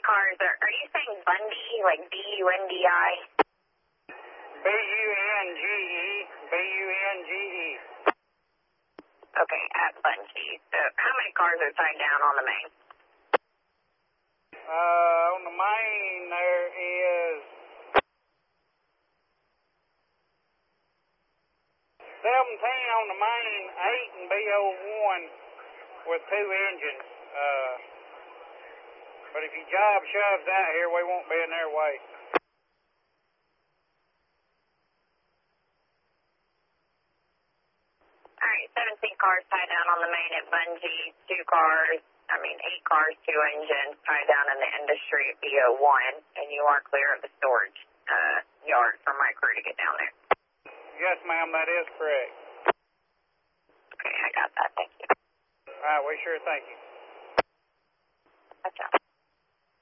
cars? Are you saying Bundy, like B-U-N-D-I? B-U-N-G-E. B-U-N-G-E. Okay, at Bungie. So how many cars are tied down on the main? On the main there is 17 on the main, 8 in B01 with 2 engines. But if your job shoves out here, we won't be in their way. All right, 17 cars tied down on the main at Bungie, 8 cars, 2 engines tied down in the industry at B01, and you are clear of the storage yard for my crew to get down there. Yes, ma'am, that is correct. Okay, I got that. Thank you. All right, we sure thank you.